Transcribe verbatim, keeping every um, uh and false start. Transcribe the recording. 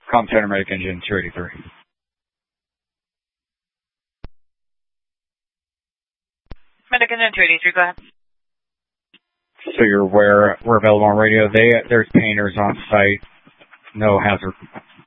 Com Center Medic Engine two eighty-three. Medic Engine two eighty-three, go ahead. So you're aware we're available on radio. They There's painters on site. No hazard